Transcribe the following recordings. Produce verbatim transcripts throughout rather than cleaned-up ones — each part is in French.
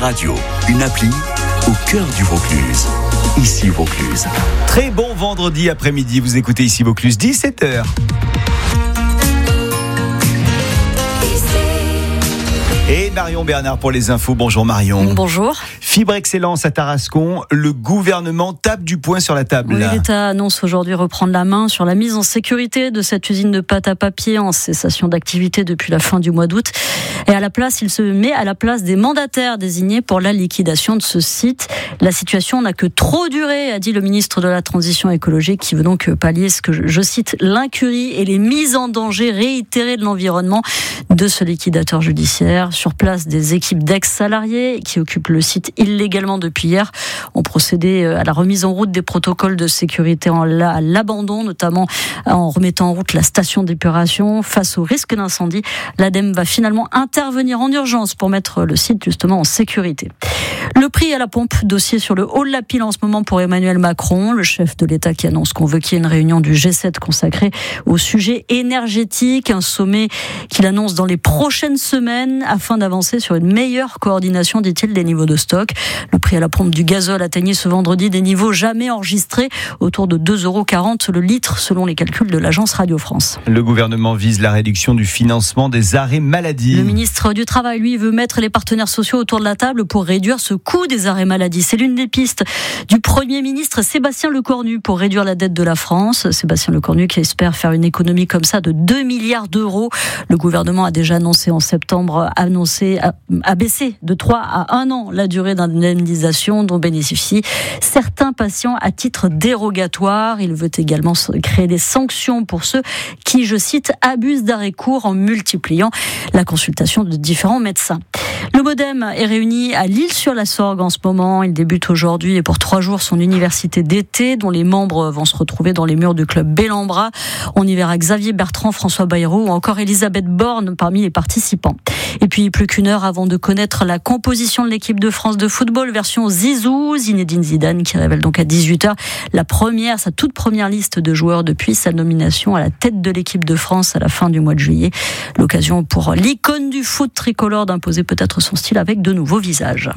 Radio, une appli au cœur du Vaucluse. Ici Vaucluse. Très bon vendredi après-midi, vous écoutez Ici Vaucluse, dix-sept heures. Et Marion Bernard pour les infos. Bonjour Marion. Bonjour. Fibre Excellence à Tarascon, le gouvernement tape du poing sur la table. Oui, l'État annonce aujourd'hui reprendre la main sur la mise en sécurité de cette usine de pâte à papier en cessation d'activité depuis la fin du mois d'août. Et à la place, il se met à la place des mandataires désignés pour la liquidation de ce site. La situation n'a que trop duré, a dit le ministre de la Transition écologique, qui veut donc pallier ce que je, je cite, l'incurie et les mises en danger réitérées de l'environnement de ce liquidateur judiciaire. Sur place, des équipes d'ex-salariés qui occupent le site illégalement depuis hier ont procédé à la remise en route des protocoles de sécurité en la, à l'abandon, notamment en remettant en route la station d'épuration. Face au risque d'incendie, l'ADEME va finalement intervenir en urgence pour mettre le site justement en sécurité. Le prix à la pompe, dossier sur le haut de la pile en ce moment pour Emmanuel Macron, le chef de l'État qui annonce qu'on veut qu'il y ait une réunion du G sept consacrée au sujet énergétique, un sommet qu'il annonce dans les prochaines semaines afin d'avancer sur une meilleure coordination, dit-il, des niveaux de stock. Le prix à la pompe du gazole atteignait ce vendredi des niveaux jamais enregistrés, autour de deux euros quarante le litre selon les calculs de l'agence Radio France. Le gouvernement vise la réduction du financement des arrêts maladie. Le ministre du Travail, lui, veut mettre les partenaires sociaux autour de la table pour réduire ce coût des arrêts maladie. C'est l'une des pistes du Premier ministre Sébastien Lecornu pour réduire la dette de la France. Sébastien Lecornu qui espère faire une économie comme ça de deux milliards d'euros. Le gouvernement a déjà annoncé en septembre annoncé à baisser de trois à un an la durée d'indemnisation dont bénéficient certains patients à titre dérogatoire. Il veut également créer des sanctions pour ceux qui, je cite, abusent d'arrêts courts en multipliant la consultation de différents médecins. Le MODEM est réuni à L'Isle-sur-la-Sorgue en ce moment. Il débute aujourd'hui et pour trois jours son université d'été dont les membres vont se retrouver dans les murs du club Bellambra. On y verra Xavier Bertrand, François Bayrou ou encore Elisabeth Borne parmi les participants. Et puis plus qu'une heure avant de connaître la composition de l'équipe de France de football version Zizou, Zinedine Zidane qui révèle donc à dix-huit heures la première, sa toute première liste de joueurs depuis sa nomination à la tête de l'équipe de France à la fin du mois de juillet. L'occasion pour l'icône du foot tricolore d'imposer peut-être son style avec de nouveaux visages.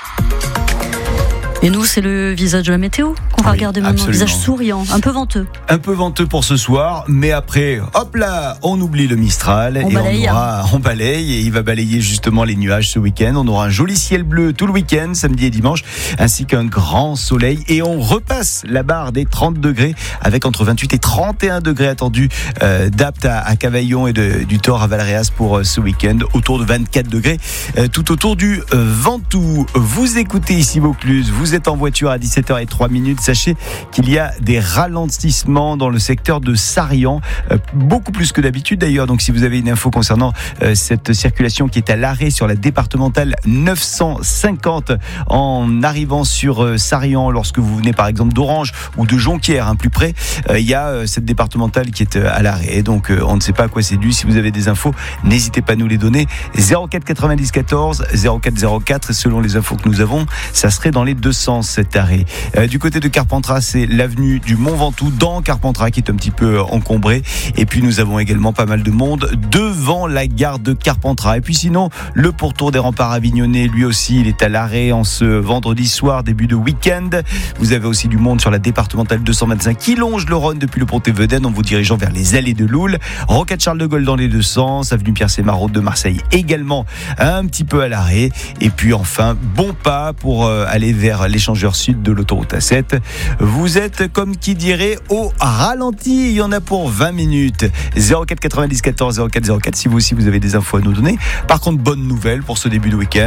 Et nous, c'est le visage de la météo qu'on va oui, regarder maintenant, un visage souriant, un peu venteux. Un peu venteux pour ce soir, mais après, hop là, on oublie le Mistral on et balaye. on aura, on balaye et il va balayer justement les nuages ce week-end. On aura un joli ciel bleu tout le week-end, samedi et dimanche, ainsi qu'un grand soleil et on repasse la barre des trente degrés avec entre vingt-huit et trente et un degrés attendus euh, d'Apt à, à Cavaillon et de, du Thor à Valréas pour euh, ce week-end, autour de vingt-quatre degrés, euh, tout autour du euh, Ventoux. Vous écoutez Ici Vaucluse, vous Vous êtes en voiture à dix-sept heures zéro trois, sachez qu'il y a des ralentissements dans le secteur de Sarian, euh, beaucoup plus que d'habitude d'ailleurs. Donc si vous avez une info concernant euh, cette circulation qui est à l'arrêt sur la départementale neuf cent cinquante en arrivant sur euh, Sarian, lorsque vous venez par exemple d'Orange ou de Jonquière, hein, plus près, euh, il y a euh, cette départementale qui est euh, à l'arrêt. Donc euh, on ne sait pas à quoi c'est dû. Si vous avez des infos, n'hésitez pas à nous les donner. zéro quatre quatre-vingt-dix quatorze zéro quatre zéro quatre, et selon les infos que nous avons, ça serait dans les deux sens cet arrêt. Euh, du côté de Carpentras, c'est l'avenue du Mont Ventoux dans Carpentras qui est un petit peu encombrée. Et puis nous avons également pas mal de monde devant la gare de Carpentras. Et puis sinon, le pourtour des remparts avignonnais, lui aussi, il est à l'arrêt en ce vendredi soir, début de week-end. Vous avez aussi du monde sur la départementale deux cent vingt-cinq qui longe le Rhône depuis le Pont-Éveden en vous dirigeant vers les allées de Loul. Rocade Charles de Gaulle dans les deux sens, avenue Pierre-Sémar, route de Marseille également un petit peu à l'arrêt. Et puis enfin, bon pas pour euh, aller vers l'échangeur sud de l'autoroute A sept. Vous êtes, comme qui dirait, au ralenti. Il y en a pour vingt minutes. zéro quatre quatre-vingt-dix quatorze zéro quatre zéro quatre si vous aussi vous avez des infos à nous donner. Par contre, bonne nouvelle pour ce début de week-end.